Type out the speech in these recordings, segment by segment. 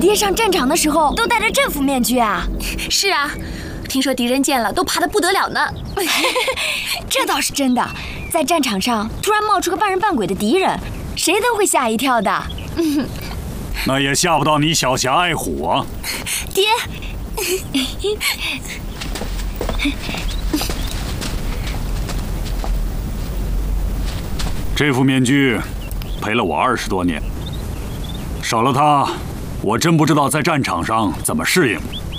爹上战场的时候都戴着这副面具啊？ 是啊，听说敌人见了都怕得不得了呢。 这倒是真的，在战场上突然冒出个半人半鬼的敌人，谁都会吓一跳的。 那也吓不到你小侠爱虎啊， 爹。 这副面具陪了我20多年，少了它，我真不知道在战场上怎么适应。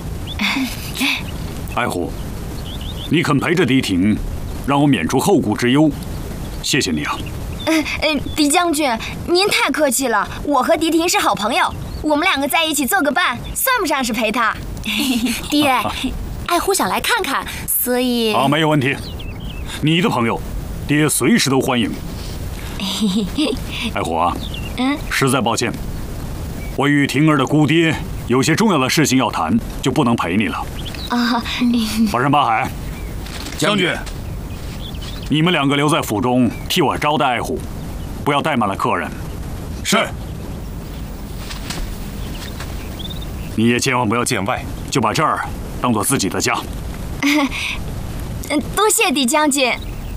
爱虎，你肯陪着狄廷，让我免除后顾之忧，谢谢你啊。 狄将军，您太客气了。我和狄廷是好朋友，我们两个在一起做个伴，算不上是陪他。 爹，爱虎想来看看，所以…… 没有问题。你的朋友，爹随时都欢迎。爱虎啊，实在抱歉，我与婷儿的姑爹有些重要的事情要谈，就不能陪你了。巴山巴海， 将军， 你们两个留在府中替我招待爱虎，不要怠慢了客人。 是。 你也千万不要见外，就把这儿当做自己的家。 多谢狄将军。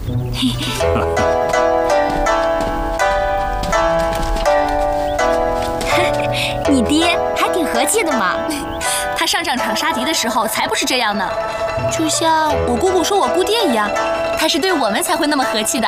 你爹还挺和气的嘛。 他上战场杀敌的时候才不是这样呢，就像我姑姑说我姑爹一样，他是对我们才会那么和气的。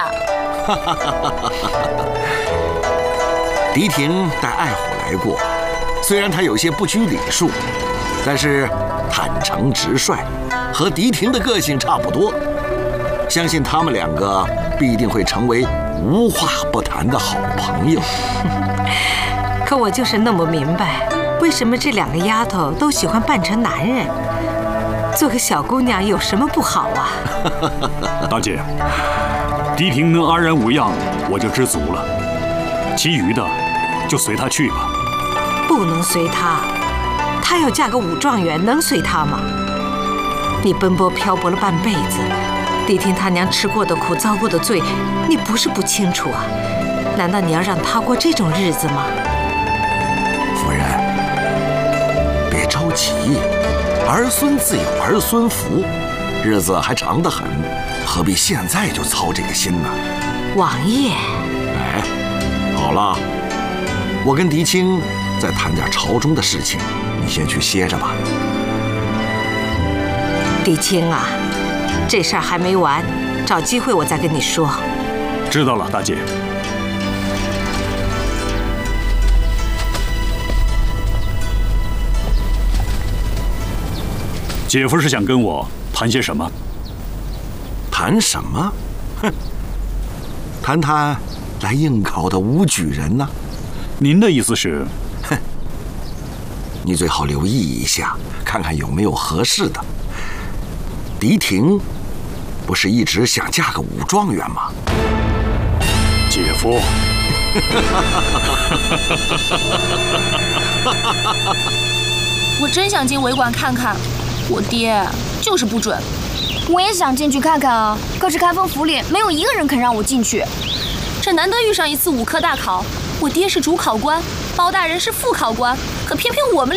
狄廷带爱虎来过，虽然他有些不拘礼数，但是坦诚直率，和狄廷的个性差不多。相信他们两个必定会成为无话不谈的好朋友。 可我就是弄不明白，为什么这两个丫头都喜欢扮成男人？做个小姑娘有什么不好啊？ 大姐，狄廷能安然无恙，我就知足了，其余的就随他去吧。 不能随他，她要嫁个武状元，能随他吗？你奔波漂泊了半辈子，狄廷他娘吃过的苦，遭过的罪，你不是不清楚啊？难道你要让她过这种日子吗？ 夫人，别着急，儿孙自有儿孙福，日子还长得很，何必现在就操这个心呢？ 王爷， 哎，好了，我跟狄青再谈点朝中的事情，你先去歇着吧。 狄青啊，这事儿还没完，找机会我再跟你说。 知道了，大姐。姐夫是想跟我谈些什么？ 谈什么？哼，谈来应考的武举人呢？ 您的意思是？ 哼，你最好留意一下，看看有没有合适的。狄廷不是一直想嫁个武状元吗？ 姐夫。 我真想进闱馆看看，我爹就是不准。 我也想进去看看啊，可是开封府里没有一个人肯让我进去。 这难得遇上一次武科大考，我爹是主考官，包大人是副考官，可偏偏我们